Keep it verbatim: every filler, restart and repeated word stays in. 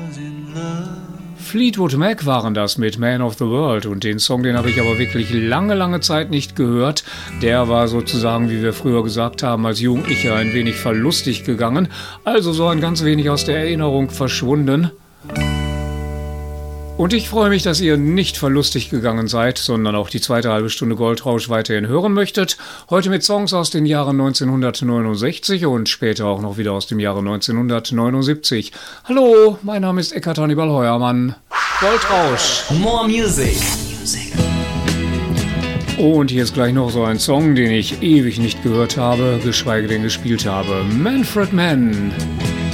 Fleetwood Mac waren das mit Man of the World und den Song, den habe ich aber wirklich lange, lange Zeit nicht gehört. Der war sozusagen, wie wir früher gesagt haben, als Jugendlicher ein wenig verlustig gegangen, also so ein ganz wenig aus der Erinnerung verschwunden. Und ich freue mich, dass ihr nicht verlustig gegangen seid, sondern auch die zweite halbe Stunde Goldrausch weiterhin hören möchtet. Heute mit Songs aus den Jahren neunzehnhundertneunundsechzig und später auch noch wieder aus dem Jahre neunzehnhundertneunundsiebzig. Hallo, mein Name ist Eckart Hannibal Heuermann. Goldrausch. More music. Und hier ist gleich noch so ein Song, den ich ewig nicht gehört habe, geschweige denn gespielt habe. Manfred Mann.